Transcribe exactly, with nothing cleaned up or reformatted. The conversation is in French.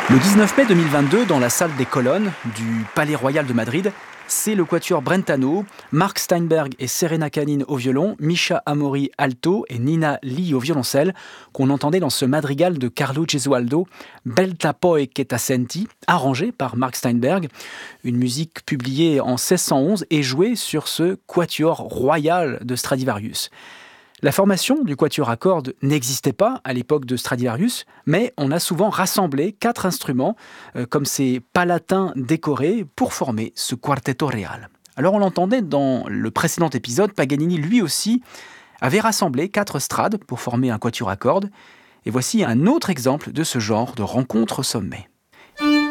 Le dix-neuf mai deux mille vingt-deux, dans la salle des colonnes du Palais Royal de Madrid, c'est le quatuor Brentano, Mark Steinberg et Serena Canin au violon, Misha Amori alto et Nina Lee au violoncelle qu'on entendait dans ce madrigal de Carlo Gesualdo, Belta poi che ta senti, arrangé par Mark Steinberg, une musique publiée en seize cent onze et jouée sur ce quatuor royal de Stradivarius. La formation du quatuor à cordes n'existait pas à l'époque de Stradivarius, mais on a souvent rassemblé quatre instruments, euh, comme ces palatins décorés, pour former ce quartetto real. Alors on l'entendait dans le précédent épisode, Paganini lui aussi avait rassemblé quatre strades pour former un quatuor à cordes, et voici un autre exemple de ce genre de rencontre au sommet.